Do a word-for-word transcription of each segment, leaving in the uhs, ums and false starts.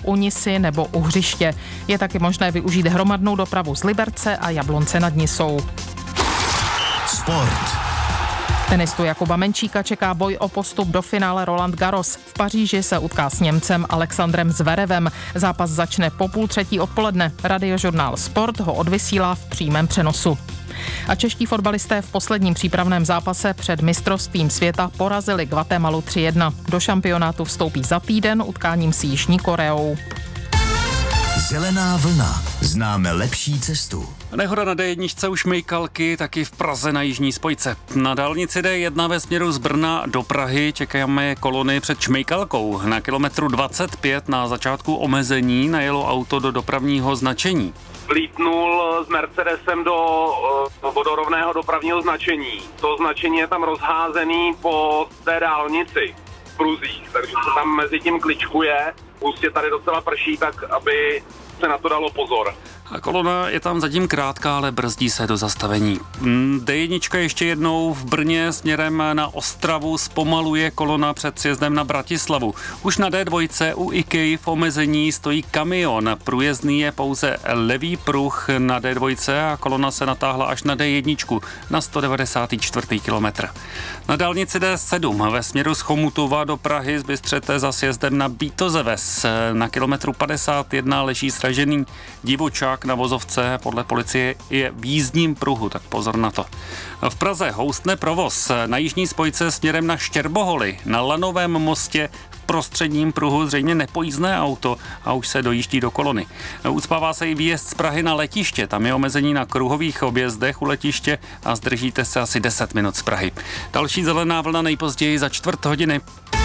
u Nisy nebo u Hřiště. Je taky možné využít hromadnou dopravu z Liberce a Jablonce nad Nisou. Sport. Tenistu Jakuba Menčíka čeká boj o postup do finále Roland Garros. V Paříži se utká s Němcem Alexandrem Zverevem. Zápas začne po půl třetí odpoledne. Radiožurnál Sport ho odvysílá v přímém přenosu. A čeští fotbalisté v posledním přípravném zápase před mistrovstvím světa porazili Guatemalu tři jedna. Do šampionátu vstoupí za týden utkáním s Jižní Koreou. Zelená vlna. Známe lepší cestu. Nehoda na dé jedna u Šmejkalky, taky v Praze na jižní spojce. Na dálnici dé jedna ve směru z Brna do Prahy čekáme kolony před Šmejkalkou. Na kilometru dvacet pět na začátku omezení najelo auto do dopravního značení. Vlítnul s Mercedesem do uh, vodorovného dopravního značení. To značení je tam rozházený po té dálnici v pruzích, takže se tam mezi tím kličkuje. Prostě tady docela prší, tak aby se na to dalo pozor. A kolona je tam zatím krátká, ale brzdí se do zastavení. dé jedna ještě jednou v Brně směrem na Ostravu zpomaluje kolona před sjezdem na Bratislavu. Už na dé dva u IKEA v omezení stojí kamion. Průjezdný je pouze levý pruh na dé dva a kolona se natáhla až na dé jedna na sto devadesát čtyři kilometr. Na dálnici dé sedm ve směru z Chomutova do Prahy zbystřete za sjezdem na Bítozeves. Na kilometru padesát jedna leží sražený divočák na vozovce, podle policie je v jízdním pruhu, tak pozor na to. V Praze houstne provoz na jižní spojce směrem na Štěrboholy. Na Lanovém mostě v prostředním pruhu zřejmě nepojízdné auto a už se dojíždí do kolony. Ucpává se i výjezd z Prahy na letiště, tam je omezení na kruhových objezdech u letiště a zdržíte se asi deset minut z Prahy. Další zelená vlna nejpozději za čtvrt hodiny.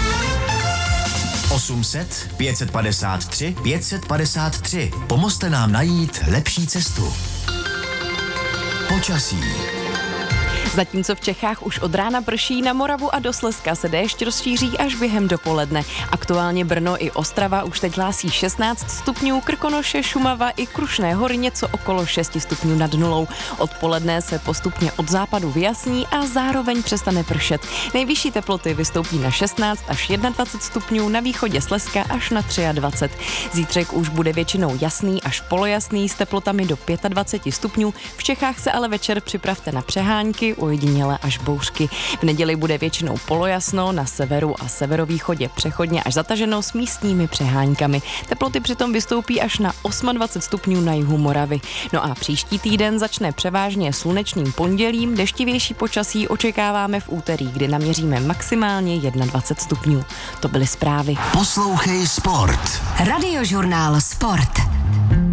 osm set, pět set padesát tři, pět set padesát tři. Pomozte nám najít lepší cestu. Počasí. Zatímco v Čechách už od rána prší, na Moravu a do Slezska se déšť rozšíří až během dopoledne. Aktuálně Brno i Ostrava už teď hlásí šestnáct stupňů, Krkonoše, Šumava i Krušné hory něco okolo šest stupňů nad nulou. Odpoledne se postupně od západu vyjasní a zároveň přestane pršet. Nejvyšší teploty vystoupí na šestnáct až dvacet jedna stupňů, na východě Slezska až na dvacet tři. Zítřek už bude většinou jasný až polojasný s teplotami do dvacet pět stupňů. V Čechách se ale večer připravte na přehánky, ojediněle až bouřky. V neděli bude většinou polojasno, na severu a severovýchodě přechodně až zataženo s místními přeháňkami. Teploty přitom vystoupí až na dvacet osm stupňů na jihu Moravy. No a příští týden začne převážně slunečným pondělím, deštivější počasí očekáváme v úterý, kdy naměříme maximálně dvacet jedna stupňů. To byly zprávy. Poslouchej Sport. Radiožurnál Sport.